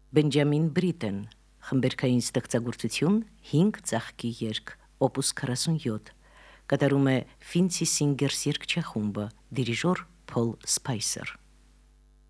Բենջամին Բրիտեն, խմբերգային ստեղծագործություն 5 ծաղկի երգ, օպուս 47, կատարում է Ֆինցի Սինգերս երգչախումբը, դիրիժոր Փոլ Սպայսեր։